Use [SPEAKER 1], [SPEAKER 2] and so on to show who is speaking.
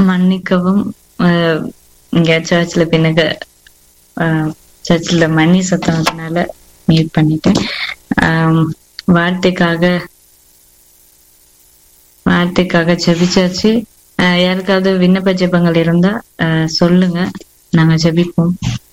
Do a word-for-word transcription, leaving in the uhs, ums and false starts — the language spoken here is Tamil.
[SPEAKER 1] மன்னிக்கவும். அஹ், இங்க சர்ச்ல பின்னுக்கு சர்ச்ல மணி சத்தம்னால மியூட் பண்ணிட்டேன். ஆம், வார்த்தைக்காக வார்த்தைக்காக ஜெபிச்சாச்சு. அஹ், யாருக்காவது விண்ணப்ப ஜெபங்கள் இருந்தா அஹ், சொல்லுங்க, நாங்க ஜெபிப்போம்.